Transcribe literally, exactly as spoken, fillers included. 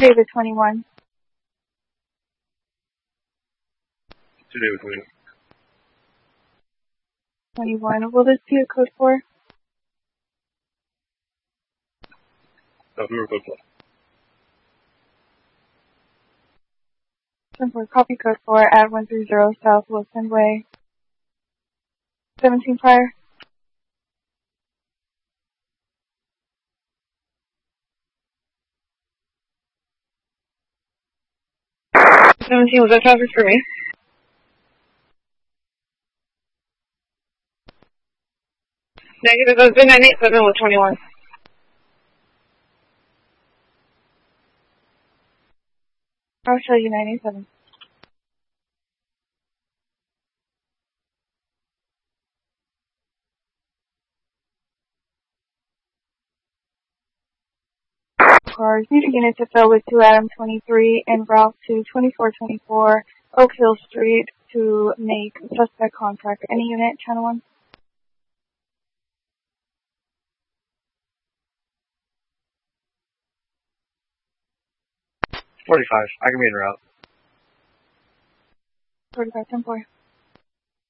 David twenty-one. Two David twenty-one. twenty-one. Will this be a code four? No, we were code four. ten four, copy code four at one three zero South Wilson Way. seventeen fire. seventeen, was that traffic for me? Negative, that's been nine eight seven with twenty-one. I'll show you nine eight seven. Cars, need a unit to fill with two Adam twenty-three en route to twenty-four twenty-four Oak Hill Street to make suspect contact. Any unit, channel one? forty-five. I can be en route. forty-five, ten four.